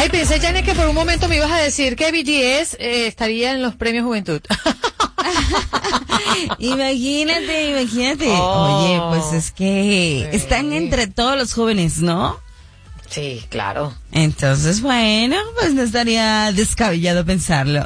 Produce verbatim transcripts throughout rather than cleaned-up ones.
Ay, pensé, Janet, que por un momento me ibas a decir que B T S eh, estaría en los premios Juventud. Imagínate, imagínate. Oh, Oye, pues es que sí. están entre todos los jóvenes, ¿no? Sí, claro. Entonces, bueno, pues no estaría descabellado pensarlo.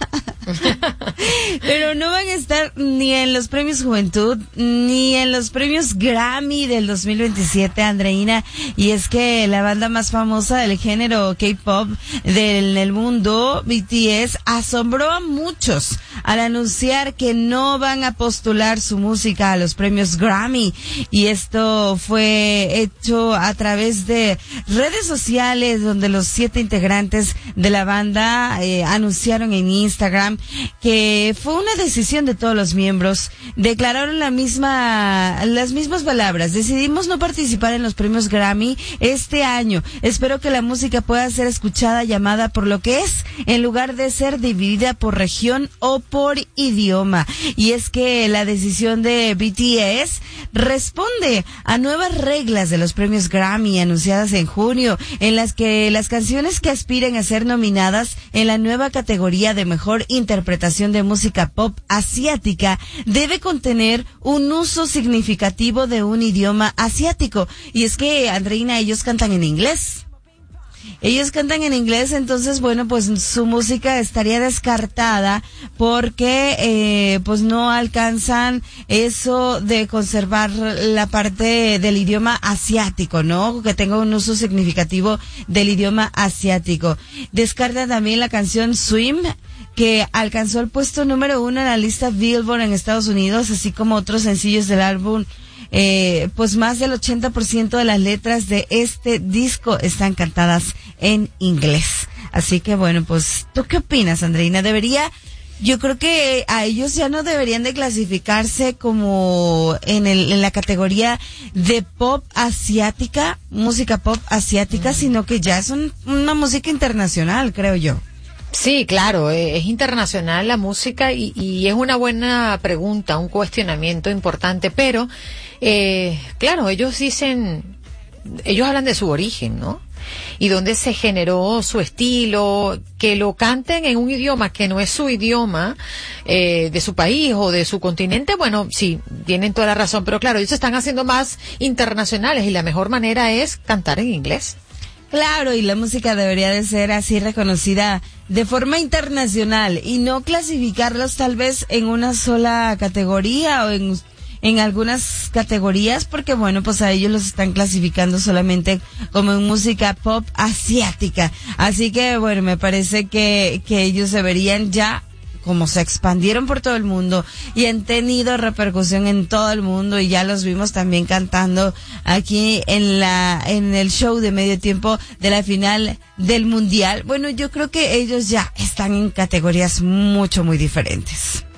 Pero no van a estar ni en los premios Juventud, ni en los premios Grammy del dos mil veintisiete, Andreina. Y es que la banda más famosa del género K-pop del el mundo, B T S, asombró a muchos al anunciar que no van a postular su música a los premios Grammy. Y esto fue hecho a través de redes sociales, donde los siete integrantes de la banda eh, anunciaron en Instagram que fue una decisión de todos los miembros. Declararon la misma, las mismas palabras: decidimos no participar en los premios Grammy este año. Espero que la música pueda ser escuchada, llamada por lo que es, en lugar de ser dividida por región o por idioma. Y es que la decisión de B T S responde a nuevas reglas de los premios Grammy anunciadas en junio, en las que las canciones que aspiren a ser nominadas en la nueva categoría de mejor interpretación de música pop asiática debe contener un uso significativo de un idioma asiático. Y es que, Andreina, ellos cantan en inglés. Ellos cantan en inglés, entonces, bueno, pues su música estaría descartada porque, eh, pues no alcanzan eso de conservar la parte del idioma asiático, ¿no? Que tenga un uso significativo del idioma asiático. Descartan también la canción Swim, que alcanzó el puesto número uno en la lista Billboard en Estados Unidos, así como otros sencillos del álbum. Eh, pues más del ochenta por ciento de las letras de este disco están cantadas en inglés. Así que bueno, pues, ¿tú qué opinas, Andreina? Debería, yo creo que a ellos ya no deberían de clasificarse como en el, en la categoría de pop asiática, música pop asiática, sino que ya son una música internacional, creo yo. Sí, claro, eh, es internacional la música y, y es una buena pregunta, un cuestionamiento importante, pero, eh, claro, ellos dicen, ellos hablan de su origen, ¿no? Y dónde se generó su estilo, que lo canten en un idioma que no es su idioma, eh, de su país o de su continente, bueno, sí, tienen toda la razón, pero claro, ellos se están haciendo más internacionales y la mejor manera es cantar en inglés. Claro, y la música debería de ser así reconocida de forma internacional y no clasificarlos tal vez en una sola categoría o en, en algunas categorías, porque bueno, pues a ellos los están clasificando solamente como en música pop asiática. Así que bueno, me parece que, que ellos deberían ya, como se expandieron por todo el mundo y han tenido repercusión en todo el mundo, y ya los vimos también cantando aquí en la en el show de medio tiempo de la final del mundial. Bueno, yo creo que ellos ya están en categorías mucho, muy diferentes.